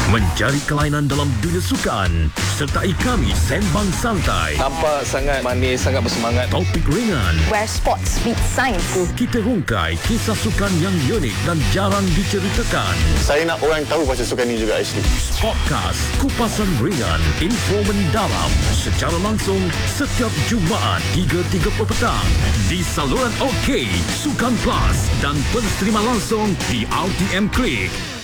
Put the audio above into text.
Mencari kelainan dalam dunia sukan. Sertai kami sembang santai. Nampak sangat manis, sangat bersemangat. Topik ringan. Where sports meet science. Kita rungkai kisah sukan yang unik dan jarang diceritakan. Saya nak orang tahu pasal sukan ni juga actually. Podcast Kupasan Ringan, info mendalam secara langsung setiap Jumaat 3.30 petang di saluran OK, Sukan Plus dan penerimaan langsung di RTM Klik.